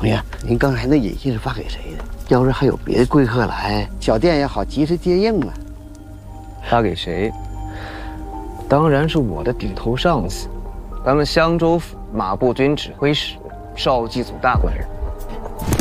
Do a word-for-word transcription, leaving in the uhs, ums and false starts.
哎呀，您刚才那引信是发给谁的？要是还有别的贵客来，小店也好及时接应嘛。 发给谁？当然是我的顶头上司，咱们襄州府马步军指挥使邵继祖大官人。